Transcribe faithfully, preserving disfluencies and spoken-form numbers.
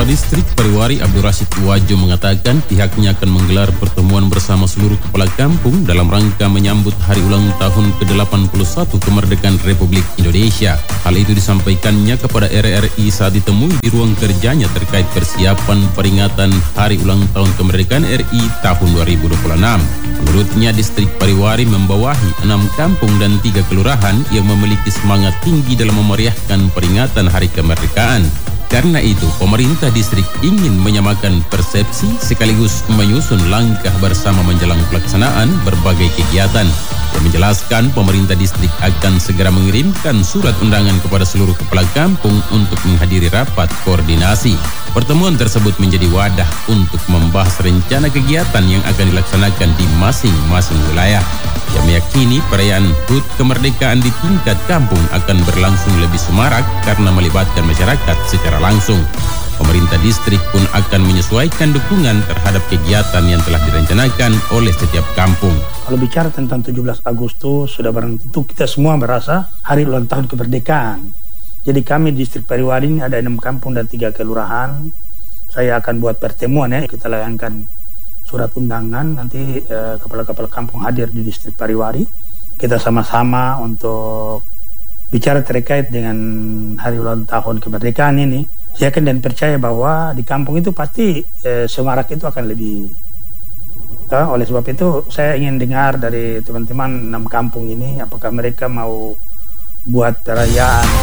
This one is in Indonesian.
Kepala Distrik Pariwari Abdul Rashid Wajo mengatakan pihaknya akan menggelar pertemuan bersama seluruh kepala kampung dalam rangka menyambut hari ulang tahun ke delapan puluh satu kemerdekaan Republik Indonesia. Hal itu disampaikannya kepada R R I saat ditemui di ruang kerjanya terkait persiapan peringatan hari ulang tahun kemerdekaan R I tahun dua ribu dua puluh enam. Menurutnya, Distrik Pariwari membawahi enam kampung dan tiga kelurahan yang memiliki semangat tinggi dalam memeriahkan peringatan hari kemerdekaan. Karena itu, pemerintah distrik ingin menyamakan persepsi sekaligus menyusun langkah bersama menjelang pelaksanaan berbagai kegiatan. Dia menjelaskan pemerintah distrik akan segera mengirimkan surat undangan kepada seluruh kepala kampung untuk menghadiri rapat koordinasi. Pertemuan tersebut menjadi wadah untuk membahas rencana kegiatan yang akan dilaksanakan di masing-masing wilayah. Dia meyakini perayaan H U T kemerdekaan di tingkat kampung akan berlangsung lebih semarak karena melibatkan masyarakat secara langsung. Pemerintah distrik pun akan menyesuaikan dukungan terhadap kegiatan yang telah direncanakan oleh setiap kampung. Kalau bicara tentang tujuh belas Agustus, sudah barang tentu kita semua merasa hari ulang tahun kemerdekaan. Jadi kami di Distrik Pariwari ini ada enam kampung dan tiga kelurahan. Saya akan buat pertemuan ya, kita layangkan surat undangan, nanti eh, kepala-kepala kampung hadir di Distrik Pariwari. Kita sama-sama untuk bicara terkait dengan hari ulang tahun kemerdekaan ini. Saya yakin dan percaya bahwa di kampung itu pasti eh, semarak itu akan lebih. Nah, oleh sebab itu saya ingin dengar dari teman-teman enam kampung ini apakah mereka mau buat perayaan